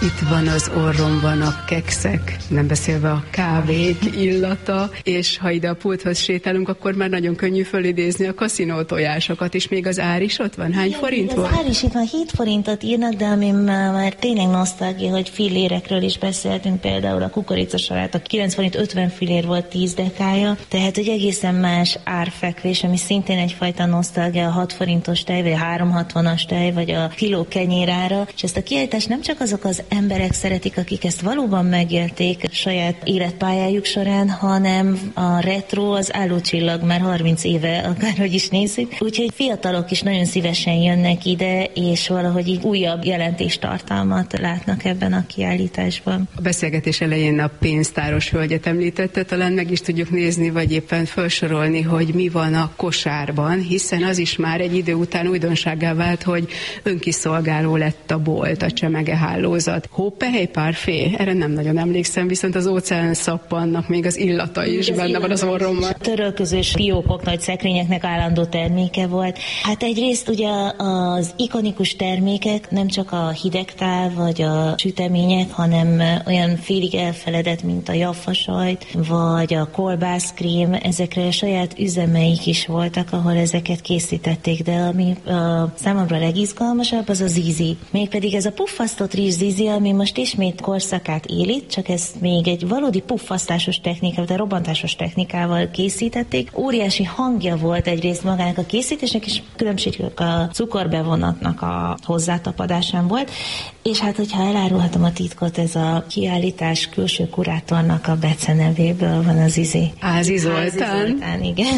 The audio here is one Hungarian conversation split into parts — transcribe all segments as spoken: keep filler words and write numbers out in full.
Itt van az orromban a kekszek, nem beszélve a kávék illata, és ha ide a pulthoz sétálunk, akkor már nagyon könnyű fölidézni a kaszinó tojásokat, és még az ár is ott van. Hány igen, forint volt? Az ár is itt van, hét forintot írnak, de ami már, már tényleg nosztalgia, hogy fillérekről is beszéltünk, például a kukoricasalát, a kilenc forint ötven fillér volt tíz dekája, tehát egy egészen más árfekvés, ami szintén egyfajta nosztalgia, a hat forintos tej, vagy a három hatvanas tej, vagy a kiló kenyérára, és ezt a kiállítást nem csak azok az emberek szeretik, akik ezt valóban megélték saját életpályájuk során, hanem a retro az állócsillag már harminc éve, akárhogy is nézzük. Úgyhogy fiatalok is nagyon szívesen jönnek ide, és valahogy így újabb jelentéstartalmat látnak ebben a kiállításban. A beszélgetés elején a pénztáros hölgyet említette, talán meg is tudjuk nézni, vagy éppen felsorolni, hogy mi van a kosárban, hiszen az is már egy idő után újdonsággá vált, hogy önkiszolgáló lett a bolt, a csemegehálózat. Hópehely párfé? Erre nem nagyon emlékszem, viszont az óceán szappannak még az illata is az benne van az orromban. Törölközős fiókok nagy szekrényeknek állandó terméke volt. Hát egyrészt ugye az ikonikus termékek nem csak a hidegtál vagy a sütemények, hanem olyan félig elfeledett, mint a jaffasajt, vagy a kolbászkrém, ezekre a saját üzemeik is voltak, ahol ezeket készítették, de ami a számomra legizgalmasabb, az a zizi. Mégpedig ez a puffasztott rizs zizi, ami most ismét korszakát éli, csak ezt még egy valódi puffasztásos technikával, de robbantásos technikával készítették. Óriási hangja volt egyrészt magának a készítésnek, és különbségük a cukorbevonatnak a hozzátapadásán volt, és hát, hogyha elárulhatom a titkot, ez a kiállítás külső kurátornak a becenevéből van az Zizi. Ázi Zoltán. Ázi Zoltán, igen.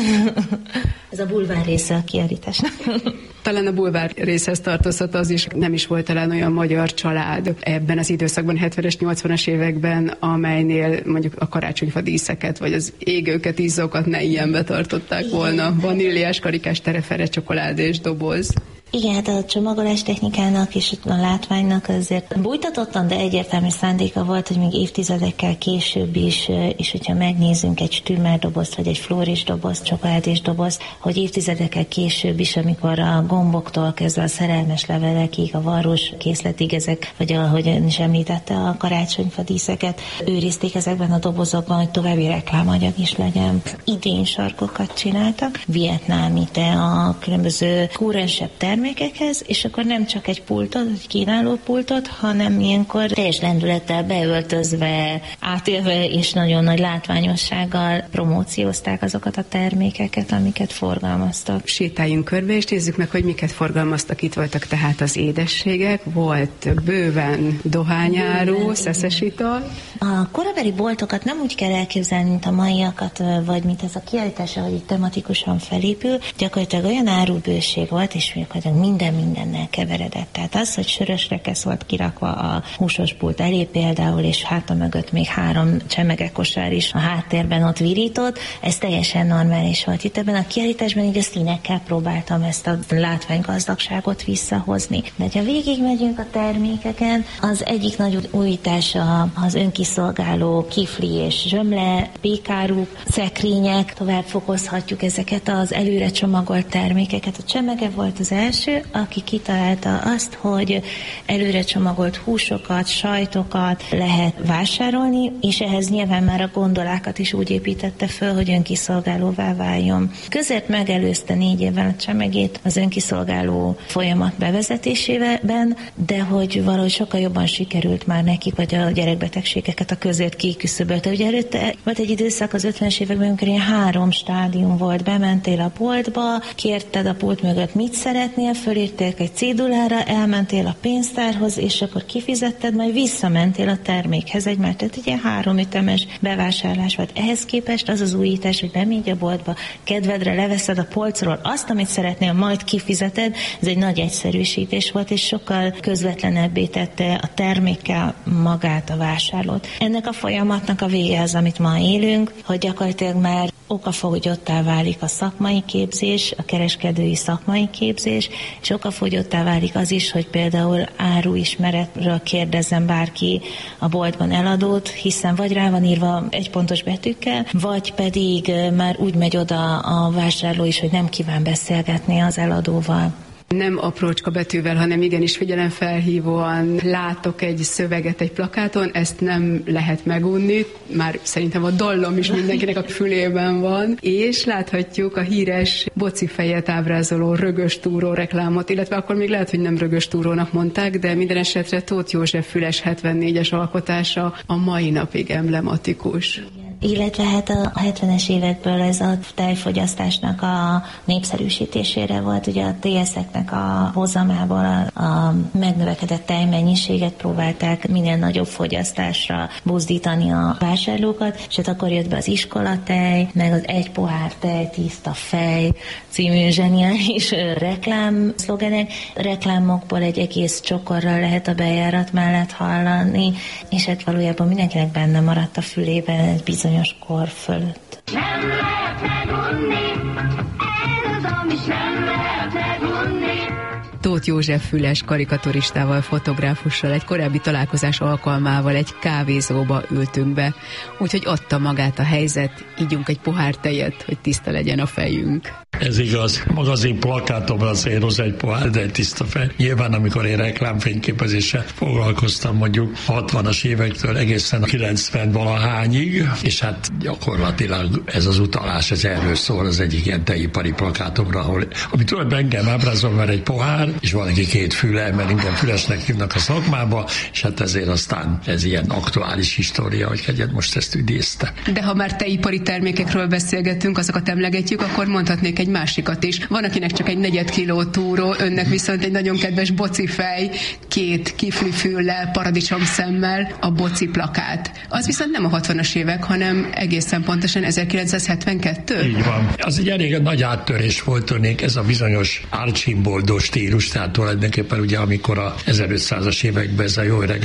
Ez a bulvár része a kiállításnak. Talán a bulvár részhez tartozhat az is, nem is volt talán olyan magyar család ebben az időszakban, hetvenes, nyolcvanas években, amelynél mondjuk a karácsonyfa díszeket, vagy az égőket, izzókat ne ilyenbe tartották volna. Vaníliás, karikás, terefere, csokoládés doboz. Igen, hát a csomagolás technikának és a látványnak azért bújtatottan, de egyértelmű szándéka volt, hogy még évtizedekkel később is, és hogyha megnézzünk egy stümmer dobozt, vagy egy flóris dobozt, csokoládés dobozt, hogy évtizedekkel később is, amikor a gomboktól kezdve a szerelmes levelekig, a varrós készletig ezek, vagy ahogy ön is említette, a karácsonyfa díszeket őrizték ezekben a dobozokban, hogy további reklámanyag is legyen. Idén sarkokat csináltak, vietnámi tea, különböző kúrensebb termékekhez, és akkor nem csak egy pultot, egy kínáló pultot, hanem ilyenkor teljes lendülettel beöltözve, átélve és nagyon nagy látványossággal promóciózták azokat a termékeket, amiket forgalmaztak. Sétáljunk körbe, és nézzük meg, hogy miket forgalmaztak. Itt voltak tehát az édességek, volt bőven dohányáró, szeszes ital. A korabeli boltokat nem úgy kell elképzelni, mint a maiakat, vagy mint ez a kiállítás, ahogy itt tematikusan felépül. Gyakorlatilag olyan árubőség volt, és minden mindennel keveredett. Tehát az, hogy sörös rekesz volt kirakva a húsos pult elé például, és háta mögött még három csemegekosár is a háttérben ott virított, ez teljesen normális volt. Itt ebben a kiállításban így a színekkel próbáltam ezt a látványgazdagságot visszahozni. De ha végigmegyünk a termékeken, az egyik nagy újítás az önkiszolgáló kifli és zsömle, pékáruk, szekrények, tovább fokozhatjuk ezeket az előre csomagolt termékeket. A csemege volt az első, aki kitalálta azt, hogy előre csomagolt húsokat, sajtokat lehet vásárolni, és ehhez nyilván már a gondolákat is úgy építette föl, hogy önkiszolgálóvá váljon. Közért megelőzte négy évvel a csemegét az önkiszolgáló folyamat bevezetésében, de hogy valahogy sokkal jobban sikerült már nekik, vagy a gyerekbetegségeket a közért kiküszöbölte. Ugye előtte volt egy időszak az ötvenes években, amikor ilyen három stádium volt, bementél a boltba, kérted a pult mögött mit szeretnél, fölírték egy cédulára, elmentél a pénztárhoz, és akkor kifizetted, majd visszamentél a termékhez egy, mert tehát egy három ütemes bevásárlás volt. Ehhez képest az az újítás, hogy bemégy a boltba, kedvedre leveszed a polcról azt, amit szeretnél, majd kifizeted, ez egy nagy egyszerűsítés volt, és sokkal közvetlenebbé tette a termékkel magát a vásárlót. Ennek a folyamatnak a vége az, amit ma élünk, hogy gyakorlatilag már okafogyottá válik a szakmai képzés, a kereskedői szakmai képzés, és okafogyottá válik az is, hogy például áruismeretről kérdezzen bárki a boltban eladót, hiszen vagy rá van írva egy pontos betűkkel, vagy pedig már úgy megy oda a vásárló is, hogy nem kíván beszélgetni az eladóval. Nem aprócska betűvel, hanem igenis figyelemfelhívóan látok egy szöveget egy plakáton, ezt nem lehet megunni, már szerintem a dallom is mindenkinek a fülében van, és láthatjuk a híres bocifejet ábrázoló rögös túró reklámot, illetve akkor még lehet, hogy nem rögös túrónak mondták, de minden esetre Tóth József Füles hetvennégyes alkotása a mai napig emblematikus. Illetve hát a hetvenes évekből ez a tejfogyasztásnak a népszerűsítésére volt, ugye a té es-eknek a hozamából a, a megnövekedett tejmennyiséget próbálták minél nagyobb fogyasztásra buzdítani a vásárlókat, és hát akkor jött be az iskolatej, meg az egy pohár tej, tiszta fej című zseniális reklám szlogenek. Reklámokból egy egész csokorral lehet a bejárat mellett hallani, és hát valójában mindenkinek benne maradt a fülében egy bizonyos kor fölött. Nem lehet megunni, ez az, ami sem lehet megunni. Tóth József Füles karikaturistával, fotográfussal egy korábbi találkozás alkalmával egy kávézóba ültünk be, úgyhogy adta magát a helyzet, ígyunk egy pohár tejet, hogy tiszta legyen a fejünk. Ez igaz. Maga az én plakátomra azért hoz egy pohár, de egy tiszta fej. Nyilván, amikor én reklámfényképezéssel foglalkoztam mondjuk hatvanas évektől egészen a kilencven valahányig, és hát gyakorlatilag ez az utalás, ez erről szól az egyik ilyen tejipari plakátomra, ahol, ami tulajdonképpen engem ábrázol, mert egy pohár, és van neki két füle, mert minden Fülesnek hívnak a szakmába, és hát ezért aztán ez ilyen aktuális história, hogy egyet most ezt idézte. De ha már tejipari termékekről beszélgetünk, azokat emlegetjük, akkor mondhatnék egy másikat is. Van, akinek csak egy negyed kiló túró, önnek viszont egy nagyon kedves bocifej, két kiflifüllel, paradicsomszemmel, a boci plakát. Az viszont nem a hatvanas évek, hanem egészen pontosan ezerkilencszázhetvenkettő? Így van. Az egy elég nagy áttörés volt önnék, ez a bizonyos Archimboldos stílus, tehát tulajdonképpen ugye amikor a ezerötszázas években ez a jó öreg